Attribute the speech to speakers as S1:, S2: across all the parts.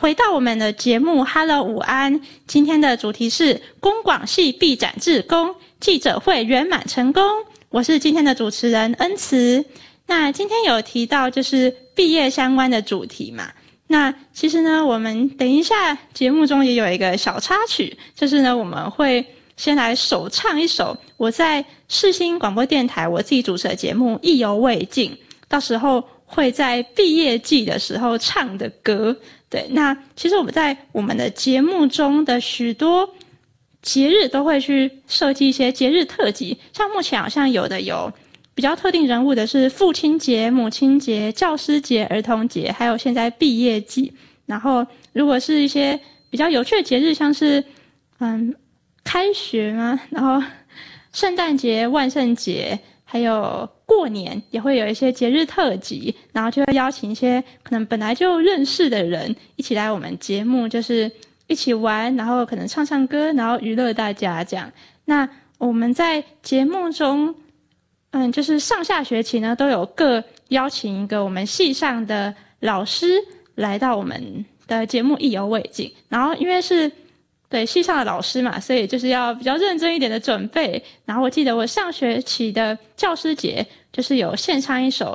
S1: 回到我们的节目 Hello 午安，今天的主题是公广系毕展志工记者会圆满成功，我是今天的主持人恩慈。那今天有提到就是毕业相关的主题嘛，那其实呢我们等一下节目中也有一个小插曲，就是呢我们会先来首唱一首我在世新广播电台我自己主持的节目意犹未尽，到时候会在毕业季的时候唱的歌。对，那其实我们在我们的节目中的许多节日都会去设计一些节日特辑，像目前好像有比较特定人物的是父亲节、母亲节、教师节、儿童节，还有现在毕业季。然后如果是一些比较有趣的节日，像是开学嘛，然后圣诞节、万圣节，还有过年也会有一些节日特辑，然后就会邀请一些可能本来就认识的人一起来我们节目，就是一起玩，然后可能唱唱歌，然后娱乐大家这样。那我们在节目中就是上下学期呢都有各邀请一个我们系上的老师来到我们的节目意犹未尽，然后因为是对系上的老师嘛，所以就是要比较认真一点的准备。然后我记得我上学期的教师节就是有献唱一首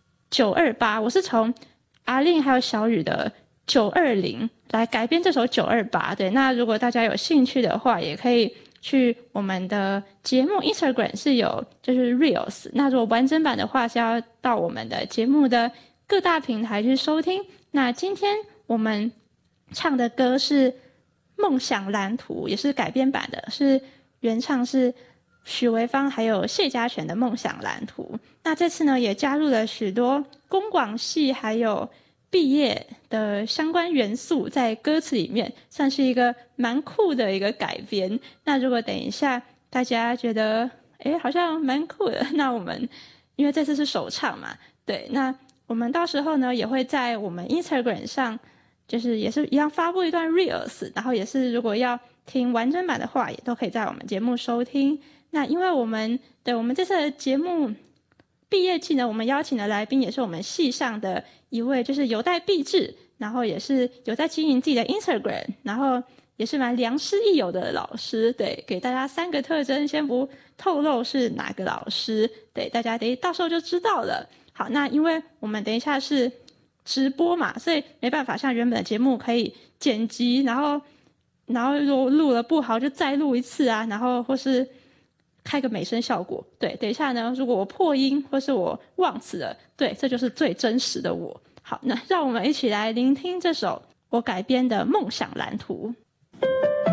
S1: 928，我是从阿令还有小雨的920来改编这首928。对，那如果大家有兴趣的话，也可以去我们的节目 Instagram 是有就是 Reels， 那如果完整版的话是要到我们的节目的各大平台去收听。那今天我们唱的歌是梦想蓝图，也是改编版的，是原唱是许维芳还有谢家全的梦想蓝图。那这次呢也加入了许多公广系还有毕业的相关元素在歌词里面，算是一个蛮酷的一个改编。那如果等一下大家觉得好像蛮酷的，那我们因为这次是首唱嘛，对，那我们到时候呢也会在我们 Instagram 上就是也是一样发布一段 Reels， 然后也是如果要听完整版的话也都可以在我们节目收听。那因为我们这次的节目毕业季呢，我们邀请的来宾也是我们系上的一位就是有待毕制，然后也是有在经营自己的 Instagram， 然后也是蛮良师益友的老师。对，给大家3个特征，先不透露是哪个老师，对，大家到时候就知道了。好，那因为我们等一下是直播嘛，所以没办法像原本的节目可以剪辑，然后如果录了不好就再录一次啊，然后或是开个美声效果。对，等一下呢如果我破音或是我忘词了，对，这就是最真实的我。好，那让我们一起来聆听这首我改编的梦想蓝图。